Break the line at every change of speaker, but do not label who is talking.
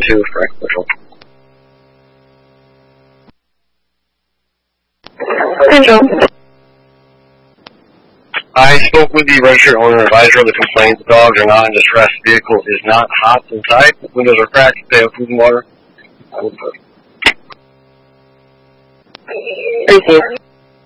2, Frank Mitchell. I spoke with the registered owner advisor of the complaint. The dogs are not in distress. The vehicle is not hot inside. The windows are cracked. They have food and water.
Thank you.